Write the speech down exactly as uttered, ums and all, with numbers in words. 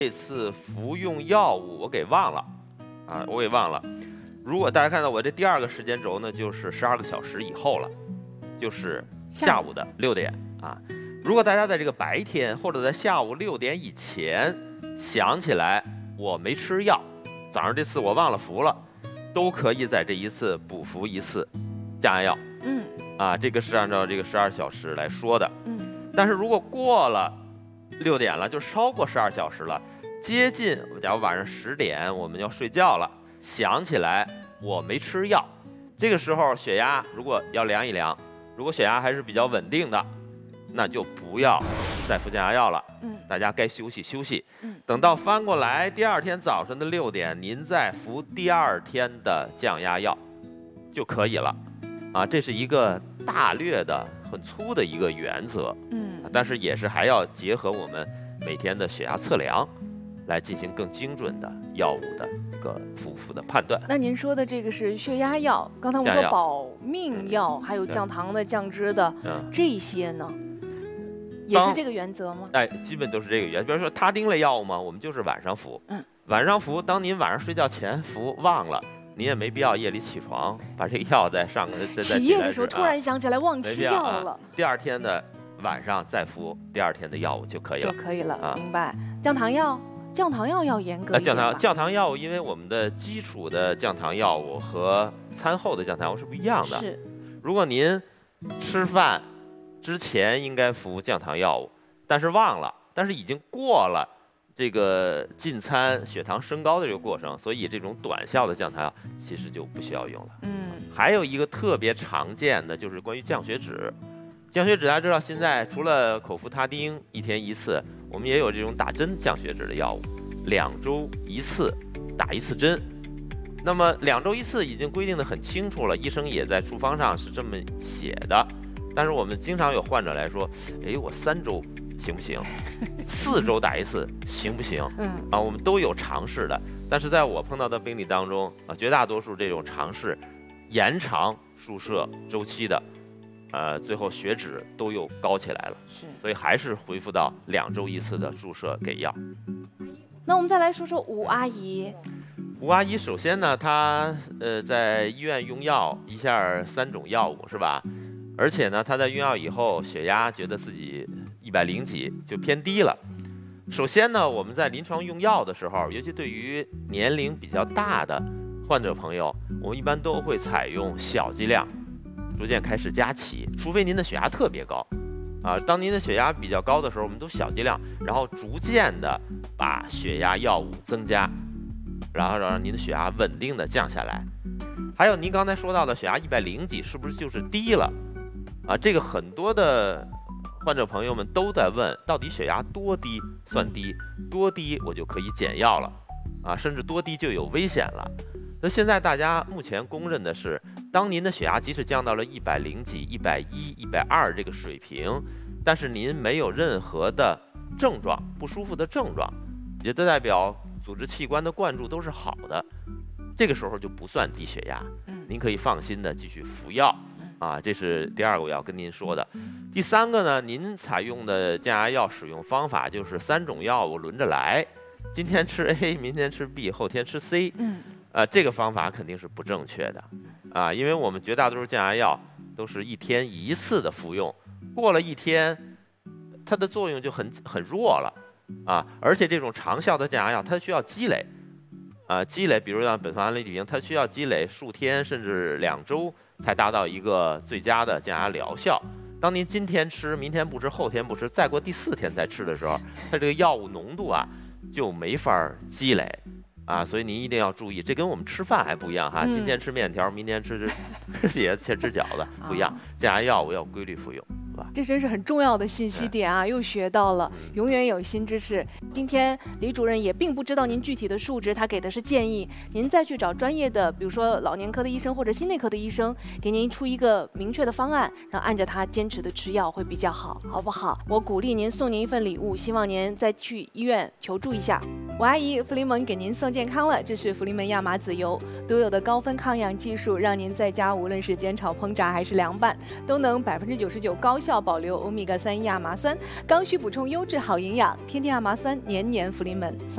这次服用药物我给忘了啊，我给忘了。如果大家看到我这第二个时间轴呢，就是十二个小时以后了，就是下午的六点啊。如果大家在这个白天或者在下午六点以前想起来我没吃药，早上这次我忘了服了，都可以在这一次补服一次降压药。 嗯， 啊，这个是按照这个十二小时来说的。 嗯， 但是如果过了六点了，就超过十二小时了，接近假如晚上十点我们要睡觉了，想起来我没吃药，这个时候血压如果要量一量，如果血压还是比较稳定的，那就不要再服降压药了。 嗯， 大家该休息休息。 嗯， 等到翻过来第二天早晨的六点，您再服第二天的降压药就可以了。啊，这是一个大略的、很粗的一个原则。 嗯， 但是也是还要结合我们每天的血压测量，来进行更精准的药物的一个服服的判断。 那您说的这个是血压药，刚才我们说保命药，还有降糖的、降脂的， 嗯， 这些呢，也是这个原则吗？ 哎，基本都是这个原则。比如说他汀类药物嘛，我们就是晚上服。 嗯， 晚上服，当您晚上睡觉前服忘了，您也没必要夜里起床把这个药再上个再再起夜的时候突然想起来忘吃药了， 啊，第二天的晚上再服第二天的药物就可以了， 就可以了。 啊， 明白。降糖药，降糖药要严格一点吧。 降糖降糖药物，因为我们的基础的降糖药物和餐后的降糖药物是不一样的。 是。 如果您吃饭之前应该服降糖药物，但是忘了，但是已经过了这个进餐血糖升高的这个过程，所以这种短效的降糖药其实就不需要用了。 嗯， 还有一个特别常见的就是关于降血脂。降血脂大家知道，现在除了口服他汀一天一次，我们也有这种打针降血脂的药物，两周一次打一次针。那么两周一次已经规定的很清楚了，医生也在处方上是这么写的。但是我们经常有患者来说，哎，我三周行不行？四周打一次行不行？ 嗯， 啊，我们都有尝试的。但是在我碰到的病例当中啊，绝大多数这种尝试延长注射周期的，呃，最后血脂都又高起来了。 是， 所以还是恢复到两周一次的注射给药。 那我们再来说说吴阿姨。 吴阿姨首先呢，她呃在医院用药一下三种药物是吧？而且呢，她在用药以后血压觉得自己一百零几就偏低了。首先呢，我们在临床用药的时候，尤其对于年龄比较大的患者朋友，我们一般都会采用小剂量，逐渐开始加起，除非您的血压特别高。啊，当您的血压比较高的时候，我们都小剂量，然后逐渐的把血压药物增加，然后让您的血压稳定的降下来。还有您刚才说到的血压一百零几，是不是就是低了？啊，这个很多的患者朋友们都在问，到底血压多低算低？多低我就可以减药了？啊，甚至多低就有危险了。那现在大家目前公认的是，当您的血压即使降到了一百零几、一百一、一百二这个水平，但是您没有任何的症状、不舒服的症状，也就代表组织器官的灌注都是好的，这个时候就不算低血压。您可以放心的继续服药啊，这是第二个我要跟您说的。第三个呢，您采用的降压药使用方法就是三种药物轮着来，今天吃 A， 明天吃 B， 后天吃 C。 嗯。 呃，这个方法肯定是不正确的，啊，因为我们绝大多数降压药都是一天一次的服用，过了一天，它的作用就很很弱了，啊，而且这种长效的降压药它需要积累，啊，积累，比如像苯环类吡啶，它需要积累数天甚至两周才达到一个最佳的降压疗效。当您今天吃，明天不吃，后天不吃，再过第四天再吃的时候，它这个药物浓度啊就没法积累。啊，所以您一定要注意，这跟我们吃饭还不一样哈。 嗯、 今天吃面条，明天吃吃别的，先吃饺子，不一样。降压药物要规律服用，是吧？ 这真是很重要的信息点啊，又学到了，永远有新知识。今天李主任也并不知道您具体的数值，他给的是建议，您再去找专业的，比如说老年科的医生或者心内科的医生，给您出一个明确的方案，然后按照他坚持的吃药会比较好，好不好？我鼓励您送您一份礼物，希望您再去医院求助一下。我阿姨福临门给您送健康了，这是福临门亚麻籽油，独有的高分抗氧技术，让您在家无论是煎炒烹炸还是凉拌，都能百分之九十九高效保留欧米伽三亚麻酸，刚需补充优质好营养，天天亚麻酸，年年福临门。